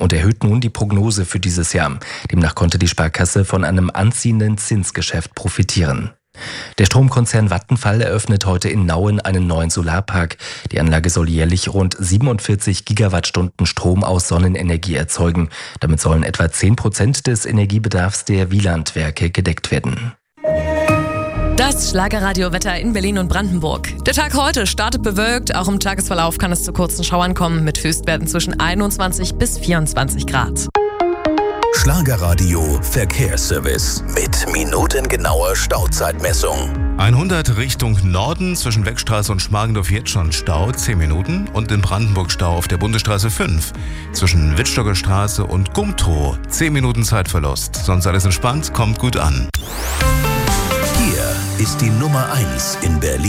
und erhöht nun die Prognose für dieses Jahr. Demnach konnte die Sparkasse von einem anziehenden Zinsgeschäft profitieren. Der Stromkonzern Vattenfall eröffnet heute in Nauen einen neuen Solarpark. Die Anlage soll jährlich rund 47 Gigawattstunden Strom aus Sonnenenergie erzeugen. Damit sollen etwa 10% des Energiebedarfs der Wielandwerke gedeckt werden. Das Schlagerradio-Wetter in Berlin und Brandenburg. Der Tag heute startet bewölkt. Auch im Tagesverlauf kann es zu kurzen Schauern kommen mit Höchstwerten zwischen 21 bis 24 Grad. Schlagerradio Verkehrsservice mit minutengenauer Stauzeitmessung. 100 Richtung Norden zwischen Wegstraße und Schmargendorf jetzt schon Stau, 10 Minuten. Und in Brandenburg Stau auf der Bundesstraße 5 zwischen Wittstocker Straße und Gumtow, 10 Minuten Zeitverlust. Sonst alles entspannt, kommt gut an. Hier ist die Nummer 1 in Berlin.